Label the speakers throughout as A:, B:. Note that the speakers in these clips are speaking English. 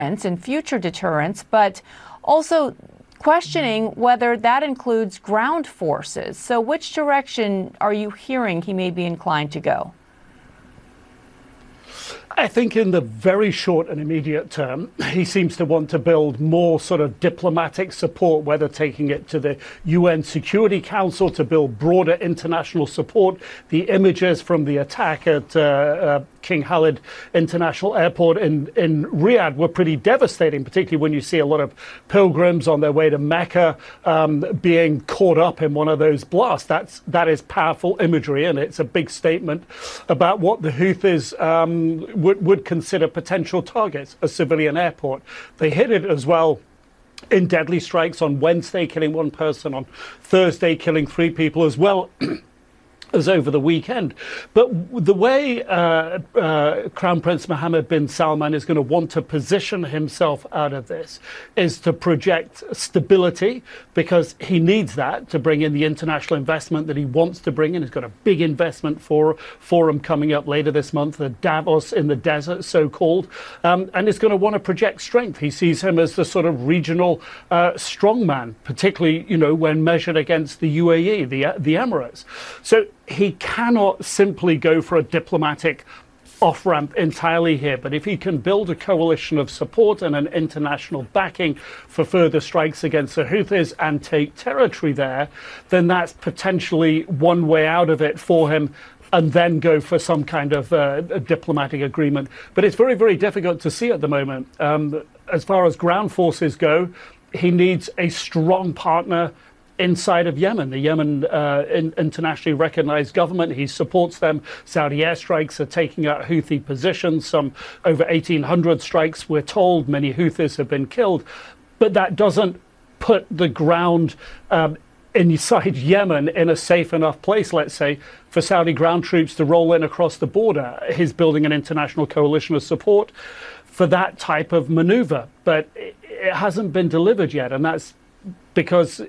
A: and future deterrence, but also questioning whether that includes ground forces. So which direction are you hearing he may be inclined to go?
B: I think in the very short and immediate term, he seems to want to build more sort of diplomatic support, whether taking it to the UN Security Council to build broader international support. The images from the attack at King Khalid International Airport in Riyadh were pretty devastating, particularly when you see a lot of pilgrims on their way to Mecca being caught up in one of those blasts. That is powerful imagery, and it's a big statement about what the Houthis would consider potential targets, a civilian airport. They hit it as well in deadly strikes on Wednesday, killing one person, on Thursday, killing 3 people, as well as over the weekend. But the way Crown Prince Mohammed bin Salman is going to want to position himself out of this is to project stability, because he needs that to bring in the international investment that he wants to bring in. He's got a big investment forum coming up later this month, the Davos in the desert, so-called, and is going to want to project strength. He sees him as the sort of regional strongman, particularly, when measured against the UAE, the Emirates. So he cannot simply go for a diplomatic off-ramp entirely here, but if he can build a coalition of support and an international backing for further strikes against the Houthis and take territory there, then that's potentially one way out of it for him, and then go for some kind of a diplomatic agreement. But it's very, very difficult to see at the moment. As far as ground forces go, he needs a strong partner inside of Yemen. The Yemen internationally recognized government, he supports them. Saudi airstrikes are taking out Houthi positions. Some over 1,800 strikes, we're told. Many Houthis have been killed. But that doesn't put the ground inside Yemen in a safe enough place, let's say, for Saudi ground troops to roll in across the border. He's building an international coalition of support for that type of maneuver. But it hasn't been delivered yet, and that's because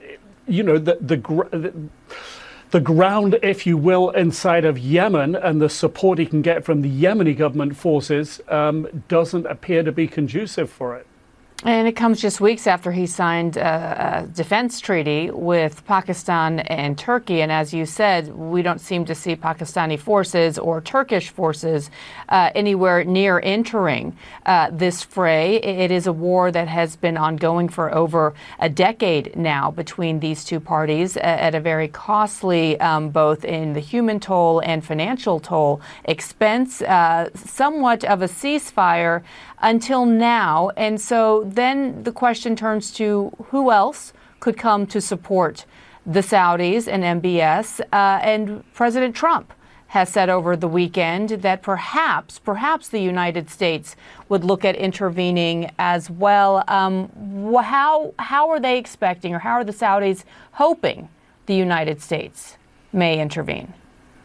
B: the ground, if you will, inside of Yemen and the support he can get from the Yemeni government forces doesn't appear to be conducive for it.
A: And it comes just weeks after he signed a defense treaty with Pakistan and Turkey. And as you said, we don't seem to see Pakistani forces or Turkish forces anywhere near entering this fray. It is a war that has been ongoing for over a decade now between these two parties at a very costly, both in the human toll and financial toll expense, somewhat of a ceasefire until now. And so then the question turns to who else could come to support the Saudis and MBS. And President Trump has said over the weekend that perhaps the United States would look at intervening as well. How are they expecting, or how are the Saudis hoping the United States may intervene?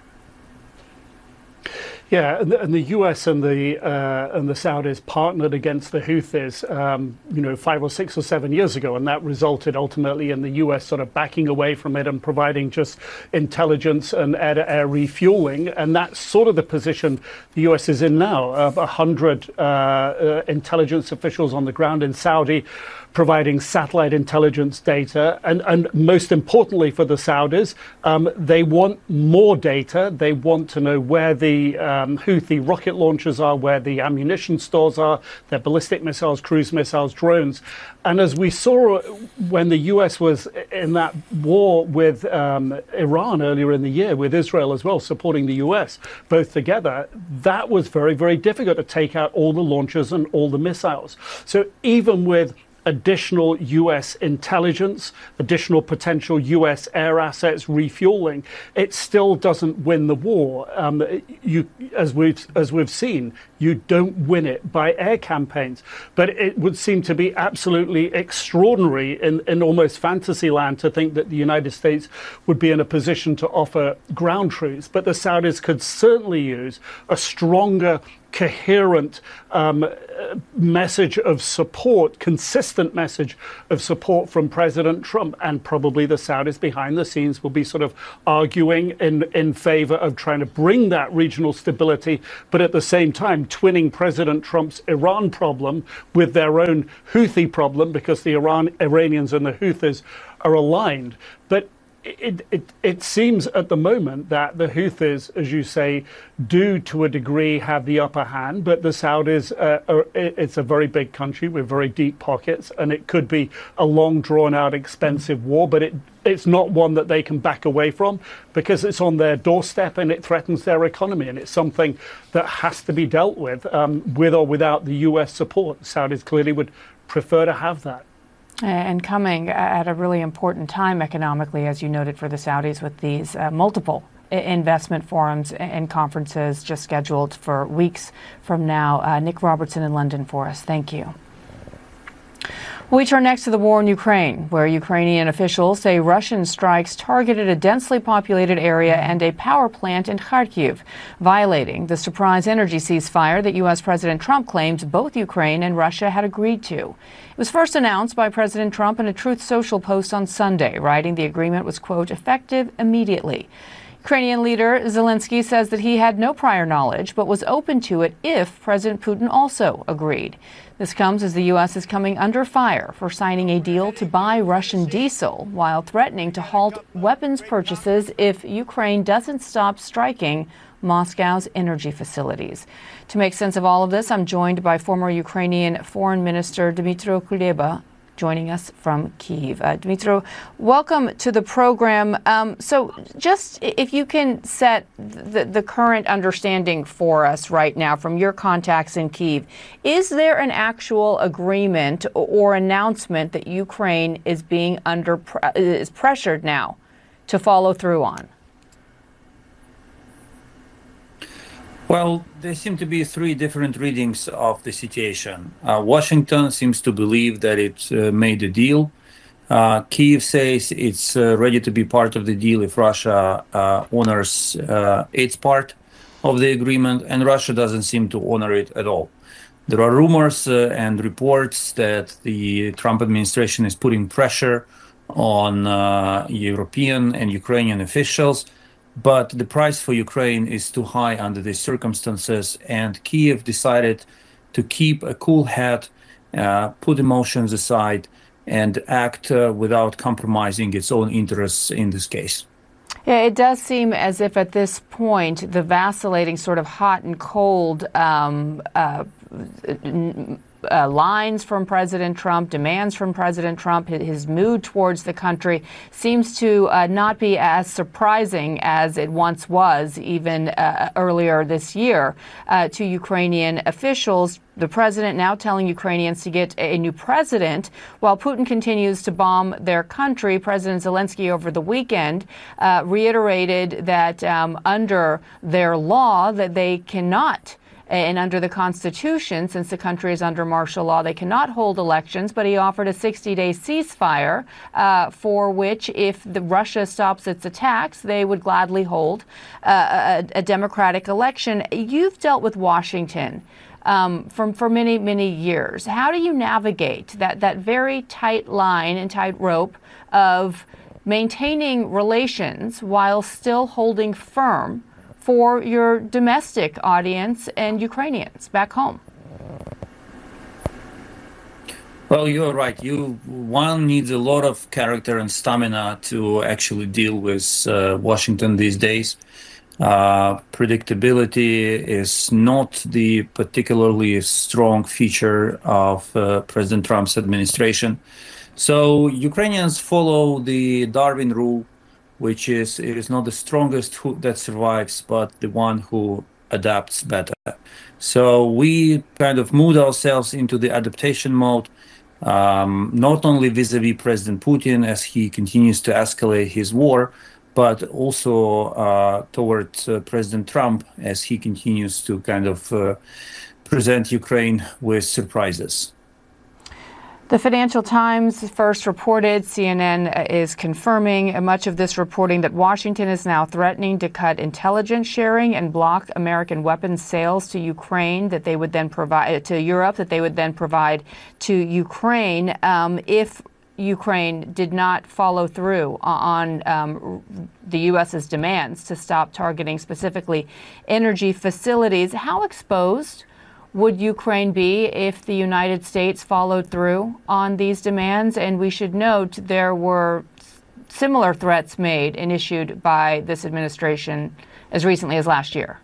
B: Yeah, and the U.S. and the Saudis partnered against the Houthis, 5 or 6 or 7 years ago, and that resulted ultimately in the U.S. sort of backing away from it and providing just intelligence and air-to-air refueling, and that's sort of the position the U.S. is in now. 100 intelligence officials on the ground in Saudi providing satellite intelligence data, and most importantly for the Saudis, they want more data. They want to know where the Houthi rocket launchers are, where the ammunition stores are, their ballistic missiles, cruise missiles, drones. And as we saw when the US was in that war with Iran earlier in the year, with Israel as well, supporting the US, both together, that was very, very difficult to take out all the launchers and all the missiles. So even with additional U.S. intelligence, additional potential U.S. air assets, refueling, it still doesn't win the war. As we've seen, you don't win it by air campaigns. But it would seem to be absolutely extraordinary in almost fantasy land to think that the United States would be in a position to offer ground troops. But the Saudis could certainly use a stronger coherent message of support, consistent message of support from President Trump. And probably the Saudis behind the scenes will be sort of arguing in favor of trying to bring that regional stability, but at the same time twinning President Trump's Iran problem with their own Houthi problem, because the Iranians and the Houthis are aligned. But it seems at the moment that the Houthis, as you say, do to a degree have the upper hand, but the Saudis, it's a very big country with very deep pockets, and it could be a long, drawn-out, expensive war, but it's not one that they can back away from, because it's on their doorstep and it threatens their economy, and it's something that has to be dealt with or without the U.S. support. Saudis clearly would prefer to have that.
A: And coming at a really important time economically, as you noted, for the Saudis, with these multiple investment forums and conferences just scheduled for weeks from now. Nick Robertson in London for us. Thank you. We turn next to the war in Ukraine, where Ukrainian officials say Russian strikes targeted a densely populated area and a power plant in Kharkiv, violating the surprise energy ceasefire that U.S. President Trump claimed both Ukraine and Russia had agreed to. It was first announced by President Trump in a Truth Social post on Sunday, writing the agreement was, quote, effective immediately. Ukrainian leader Zelensky says that he had no prior knowledge, but was open to it if President Putin also agreed. This comes as the U.S. is coming under fire for signing a deal to buy Russian diesel, while threatening to halt weapons purchases if Ukraine doesn't stop striking Moscow's energy facilities. To make sense of all of this, I'm joined by former Ukrainian Foreign Minister Dmytro Kuleba, joining us from Kyiv. Dmytro, welcome to the program. So just if you can set the current understanding for us right now from your contacts in Kyiv, is there an actual agreement or announcement that Ukraine is being is pressured now to follow through on?
C: Well, there seem to be three different readings of the situation. Washington seems to believe that it made a deal. Kyiv says it's ready to be part of the deal if Russia honors its part of the agreement, and Russia doesn't seem to honor it at all. There are rumors and reports that the Trump administration is putting pressure on European and Ukrainian officials, but the price for Ukraine is too high under these circumstances, and Kyiv decided to keep a cool head, put emotions aside, and act without compromising its own interests in this case.
A: Yeah, it does seem as if at this point the vacillating sort of hot and cold lines from President Trump, demands from President Trump, his mood towards the country seems to not be as surprising as it once was, even earlier this year, to Ukrainian officials. The president now telling Ukrainians to get a new president while Putin continues to bomb their country. President Zelensky over the weekend reiterated that under their law that they cannot, and under the Constitution, since the country is under martial law, they cannot hold elections. But he offered a 60-day ceasefire for which, if Russia stops its attacks, they would gladly hold a democratic election. You've dealt with Washington for many, many years. How do you navigate that very tight line and tight rope of maintaining relations while still holding firm for your domestic audience and Ukrainians back home?
C: Well, you're right. One needs a lot of character and stamina to actually deal with Washington these days. Predictability is not the particularly strong feature of President Trump's administration. So Ukrainians follow the Darwin rule, which is it is not the strongest that survives, but the one who adapts better. So we kind of moved ourselves into the adaptation mode, not only vis-a-vis President Putin as he continues to escalate his war, but also towards President Trump as he continues to kind of present Ukraine with surprises.
A: The Financial Times first reported, CNN is confirming much of this reporting, that Washington is now threatening to cut intelligence sharing and block American weapons sales to Ukraine that they would then provide to Europe, that they would then provide to Ukraine if Ukraine did not follow through on the U.S.'s demands to stop targeting specifically energy facilities. How exposed would Ukraine be if the United States followed through on these demands? And we should note there were similar threats made and issued by this administration as recently as last year.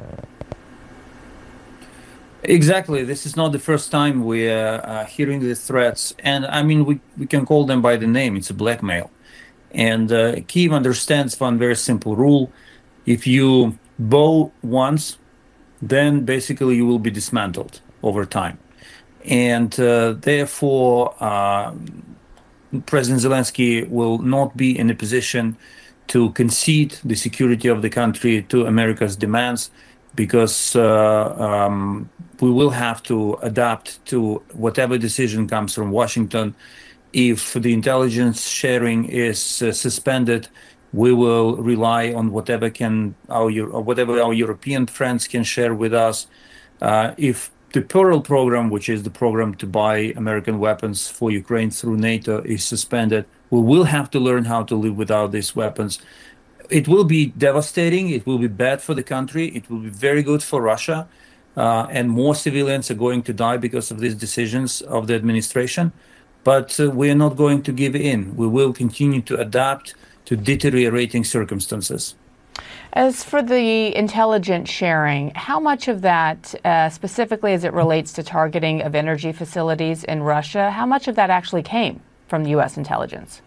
C: Exactly. This is not the first time we are hearing these threats. And I mean, we can call them by the name. It's a blackmail. And Kyiv understands one very simple rule. If you bow once, then basically you will be dismantled over time. And therefore, President Zelensky will not be in a position to concede the security of the country to America's demands, because we will have to adapt to whatever decision comes from Washington. If the intelligence sharing is suspended, we will rely on whatever our European friends can share with us. If the Pearl program, which is the program to buy American weapons for Ukraine through NATO, is suspended, we will have to learn how to live without these weapons. It will be devastating. It will be bad for the country. It will be very good for Russia. And more civilians are going to die because of these decisions of the administration. But we are not going to give in. We will continue to adapt to deteriorating circumstances.
A: As for the intelligence sharing, how much of that, specifically as it relates to targeting of energy facilities in Russia, how much of that actually came from the U.S. intelligence?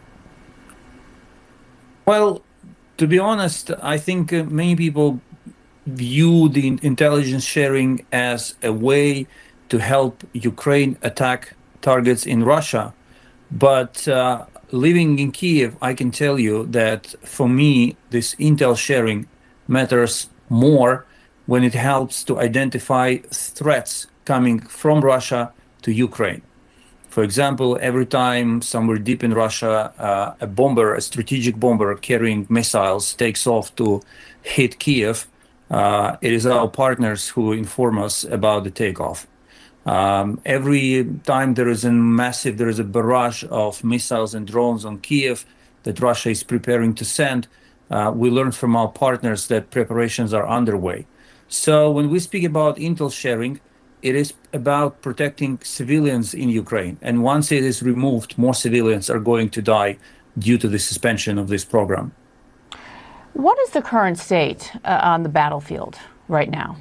C: Well, to be honest, I think many people view the intelligence sharing as a way to help Ukraine attack targets in Russia. But living in Kyiv, I can tell you that for me, this intel sharing matters more when it helps to identify threats coming from Russia to Ukraine. For example, every time somewhere deep in Russia, a strategic bomber carrying missiles takes off to hit Kyiv, it is our partners who inform us about the takeoff. Every time there is a barrage of missiles and drones on Kyiv that Russia is preparing to send, we learn from our partners that preparations are underway. So when we speak about intel sharing, it is about protecting civilians in Ukraine. And once it is removed, more civilians are going to die due to the suspension of this program.
A: What is the current state on the battlefield right now?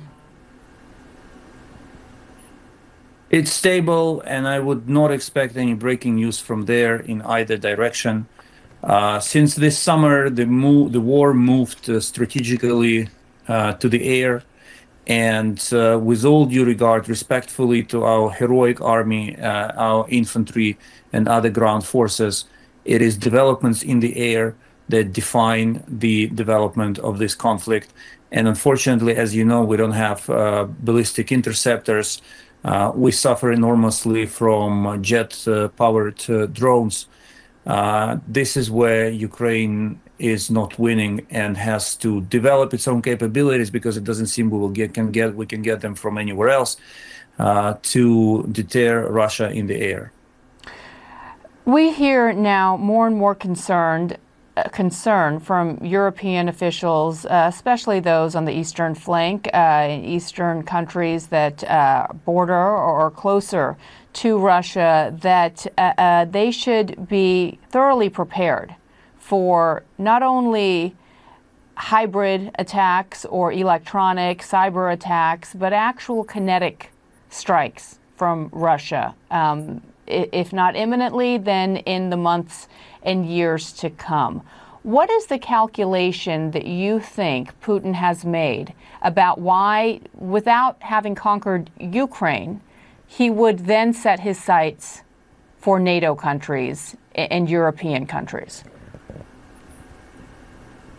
C: It's stable, and I would not expect any breaking news from there in either direction. Since this summer, the war moved strategically to the air. And with all due regard, respectfully to our heroic army, our infantry, and other ground forces, it is developments in the air that define the development of this conflict. And unfortunately, as you know, we don't have ballistic interceptors. We suffer enormously from jet-powered drones. This is where Ukraine is not winning and has to develop its own capabilities, because it doesn't seem we can get them from anywhere else, to deter Russia in the air.
A: We hear now more and more concern from European officials, especially those on the eastern flank, in eastern countries that border or are closer to Russia, that they should be thoroughly prepared for not only hybrid attacks or electronic cyber attacks, but actual kinetic strikes from Russia. If not imminently, then in the months and years to come. What is the calculation that you think Putin has made about why, without having conquered Ukraine, he would then set his sights for NATO countries and European countries?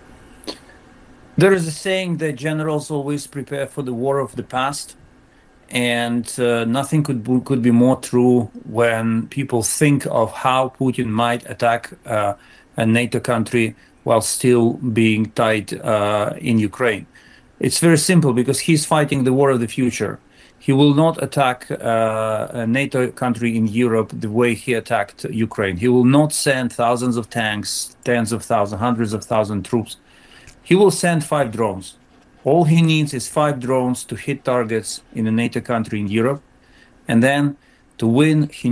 C: There is a saying that generals always prepare for the war of the past. and nothing could be more true when people think of how Putin might attack a NATO country while still being tied in Ukraine. It's very simple because he's fighting the war of the future. He will not attack a NATO country in Europe the way he attacked Ukraine. He will not send thousands of tanks, tens of thousands, hundreds of thousands troops. He will send 5 drones. All he needs is 5 drones to hit targets in a NATO country in Europe. And then to win, he